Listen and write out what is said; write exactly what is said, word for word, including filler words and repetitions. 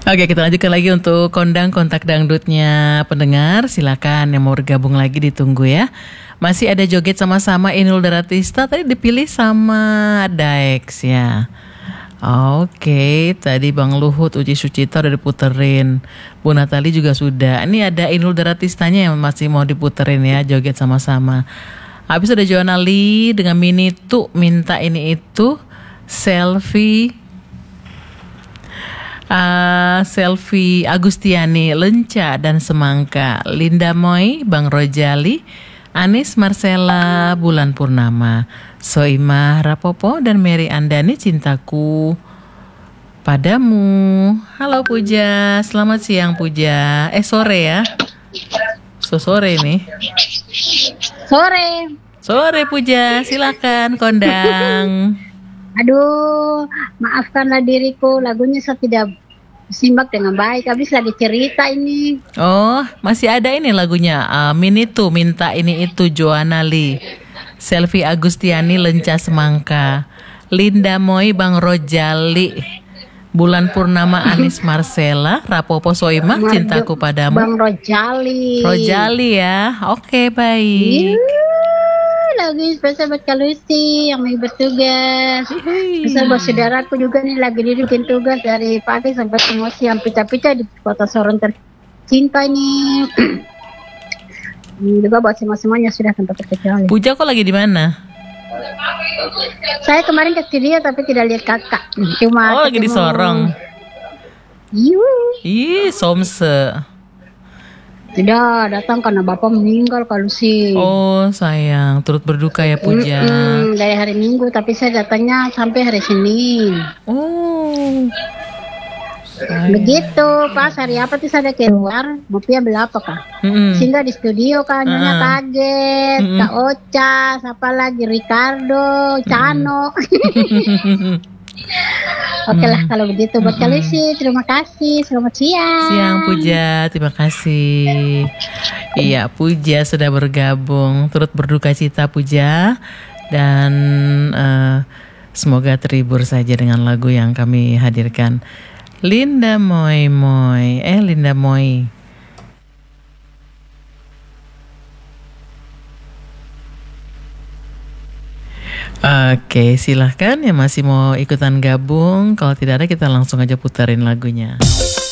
Oke, kita lanjutkan lagi untuk kondang kontak dangdutnya pendengar. Silakan yang mau bergabung lagi ditunggu ya. Masih ada joget sama-sama Inul Daratista, tadi dipilih sama Daex ya. Oke, tadi Bang Luhut Uci Sucita udah diputerin. Bu Natali juga sudah. Ini ada Inul Daratistanya yang masih mau diputerin ya, joget sama-sama. Habis ada Joanna Lee dengan Mini tuh minta ini itu selfie. Uh, Selfie Agustiani, Lenca dan Semangka, Linda Moy, Bang Rojali, Anis Marcella, Bulan Purnama, Soimah Rapopo dan Mary Andani, Cintaku Padamu. Halo Puja, selamat siang Puja. Eh sore ya, so sore nih. Sore. Sore Puja, silakan kondang. Aduh, maafkanlah diriku, lagunya saya tidak simak dengan baik, habis lagi cerita ini. Oh, masih ada ini lagunya, uh, Mini tuh minta ini itu Joanna Lee, Selfie Agustiani, Lenca Semangka, Linda Moy, Bang Rojali, Bulan Purnama, Anis Marcella, Rapopo Soimah, Marjo, Cintaku Padamu. Bang Rojali. Rojali ya, oke baik. Yuh, lagi spesial buat Kak Lucy yang lagi bertugas. Spesial buat saudaraku juga nih lagi bikin tugas dari pagi sampai tengah siang, pita-pita di kota Sorong tercinta ini. Juga buat semua-semuanya sudah tanpa terkecuali. Puja kok lagi di mana? Saya kemarin ke studio tapi tidak lihat kakak. Cuma oh lagi di Sorong. Yuh. Ih, somse. Tidak datang karena bapak meninggal kalau sih. Oh sayang, turut berduka ya Puja. Mm-mm, dari hari Minggu tapi saya datangnya sampai hari Senin. Oh. Sayang. Begitu pas hari apa tuh saya keluar mau pia beli apa kak? Mm-mm. Sehingga di studio kan nyonya Uh-uh. kaget, Mm-mm. Kak Ocha, siapa lagi Ricardo, Cano. Oke lah kalau begitu buat kali sih, terima kasih, selamat siang. Siang Puja, terima kasih. Iya Puja sudah bergabung, turut berduka cita Puja. Dan uh, semoga terhibur saja dengan lagu yang kami hadirkan. Linda Moy Moy, eh Linda Moy. Oke, silahkan yang masih mau ikutan gabung. Kalau tidak ada kita langsung aja puterin lagunya.